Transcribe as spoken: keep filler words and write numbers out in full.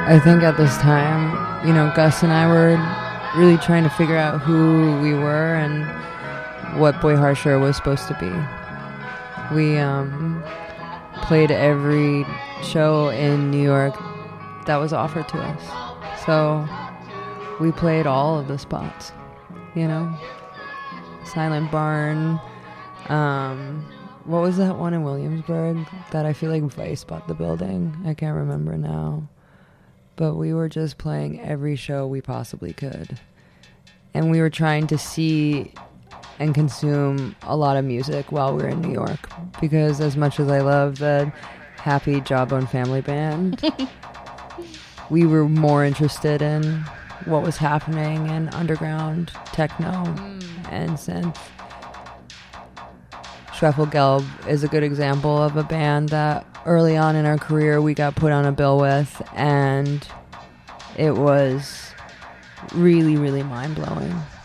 I think at this time, you know, Gus and I were really trying to figure out who we were and what Boy Harsher was supposed to be. We um, played every show in New York that was offered to us. So we played all of the spots, you know? Silent Barn. Um, what was that one in Williamsburg that I feel like Vice bought the building? I can't remember now. But we were just playing every show we possibly could. And we were trying to see and consume a lot of music while we were in New York. Because as much as I love the Happy Jawbone Family Band, we were more interested in what was happening in underground techno mm. and synth. Schwefel Gelb is a good example of a band that early on in our career we got put on a bill with, and it was really, really mind-blowing.